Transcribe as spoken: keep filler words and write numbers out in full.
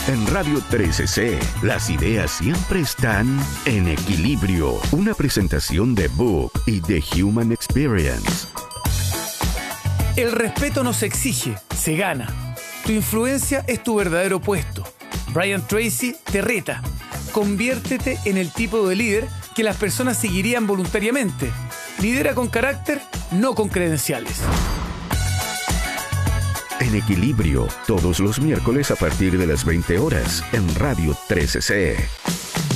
En Radio trece C, las ideas siempre están en equilibrio. Una presentación de Book y The Human Experience. El respeto no se exige, se gana. Tu influencia es tu verdadero puesto. Brian Tracy te reta. Conviértete en el tipo de líder que las personas seguirían voluntariamente. Lidera con carácter, no con credenciales. En equilibrio, todos los miércoles a partir de las veinte horas en Radio trece C.